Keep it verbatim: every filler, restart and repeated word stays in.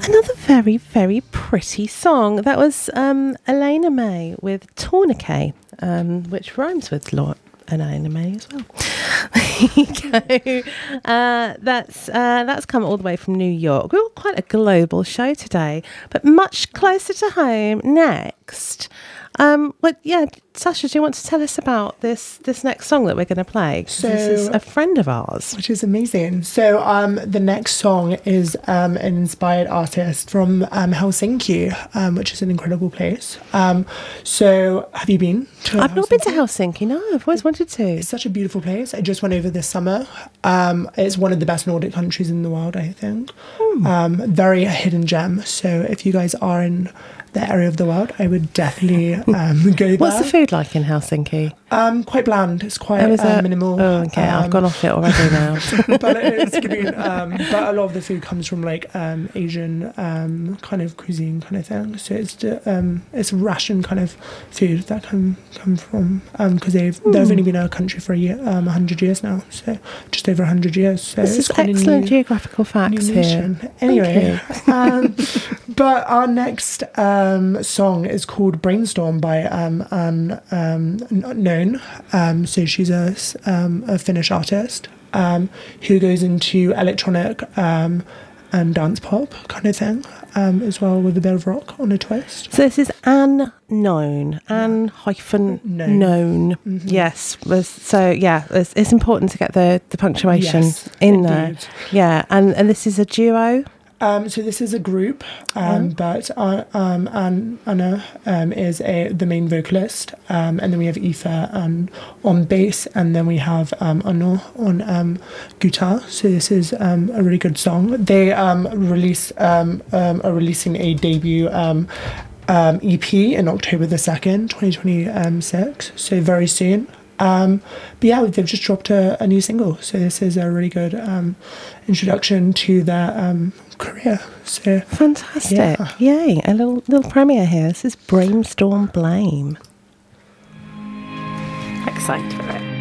Another very, very pretty song. That was um, Elena May with Tourniquet, um, which rhymes with Laura and Elena May as well. There you go. Uh, that's, uh, that's come all the way from New York. We're quite a global show today, but much closer to home next. Um, but yeah, Sasha, do you want to tell us about this this next song that we're going to play? 'Cause So, this is a friend of ours. Which is amazing. So um, the next song is um, an inspired artist from um, Helsinki, um, which is an incredible place. Um, so have you been to I've Helsinki? not been to Helsinki, no, I've always wanted to. It's such a beautiful place. I just went over this summer. Um, it's one of the best Nordic countries in the world, I think. Hmm. Um, very hidden gem. So if you guys are in the area of the world, I would definitely um, go there. What's the food like in Helsinki? Um, quite bland. It's quite Oh, is uh, it? minimal. Oh, okay. I've Um, gone off it already now. but it is good. Um, but a lot of the food comes from like um, Asian um, kind of cuisine kind of thing. So it's the, um, it's Russian kind of food that can come from because they've they've only been a country for a year, um, a hundred years now. So just over a hundred years. So This it's is quite a excellent new- geographical facts new here. nation. Anyway, um, but our next um, song is called Brainstorm by um, Anne um, Known. Um, so she's a, s- um, a Finnish artist um, who goes into electronic um, and dance pop kind of thing um, as well, with a bit of rock on a twist. So this is unknown, Anne hyphen Known. known. Mhm. Yes. Was, so yeah, it's, it's important to get the, the punctuation Yes, in there. indeed. Yeah, and, and this is a duo. Um, so this is a group, um, Oh. but uh, um, Ann, Anna um, is a, the main vocalist, um, and then we have Aoife um, on bass, and then we have um, Anna on um, guitar. So this is um, a really good song. They um, release um, um, are releasing a debut um, um, E P in October the second, twenty twenty-six. So very soon. Um, but yeah, they've just dropped a, a new single, so this is a really good um, introduction to their um, career. So Fantastic. Yeah. Yay. A little little premiere here. This is Brainstorm Blame. Excited for it.